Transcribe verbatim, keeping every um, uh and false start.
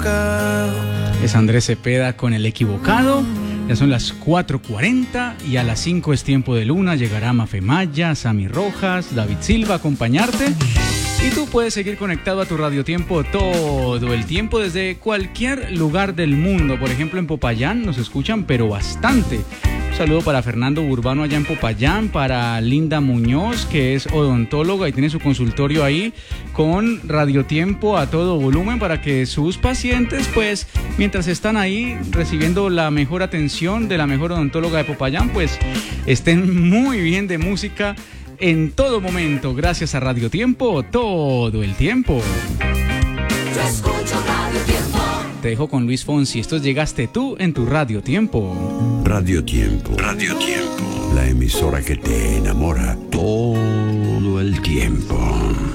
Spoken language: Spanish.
equivocado. Es Andrés Cepeda con El Equivocado. Ya son las cuatro cuarenta y a las cinco es Tiempo de Luna. Llegará Mafe Maya, Sammy Rojas, David Silva a acompañarte. Y tú puedes seguir conectado a tu Radio Tiempo todo el tiempo desde cualquier lugar del mundo. Por ejemplo, en Popayán nos escuchan, pero bastante. Un saludo para Fernando Urbano allá en Popayán, para Linda Muñoz, que es odontóloga y tiene su consultorio ahí con Radio Tiempo a todo volumen para que sus pacientes, pues, mientras están ahí recibiendo la mejor atención de la mejor odontóloga de Popayán, pues, estén muy bien de música en todo momento, gracias a Radio Tiempo, todo el tiempo. Yo escucho Radio Tiempo. Te dejo con Luis Fonsi. Esto es Llegaste Tú en tu Radio Tiempo. Radio Tiempo. Radio Tiempo. La emisora que te enamora todo el tiempo.